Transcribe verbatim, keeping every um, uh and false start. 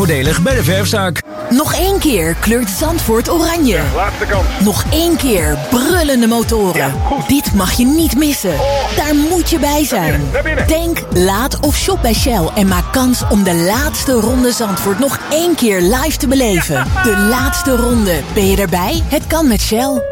Voordelig bij de verfzaak. Nog één keer kleurt Zandvoort oranje. Ja, laatste kans. Nog één keer brullende motoren. Ja, goed. Dit mag je niet missen. Oh. Daar moet je bij zijn. Naar binnen, naar binnen. Tank, laad of shop bij Shell en maak kans om de laatste ronde Zandvoort nog één keer live te beleven. De laatste ronde. Ben je erbij? Het kan met Shell.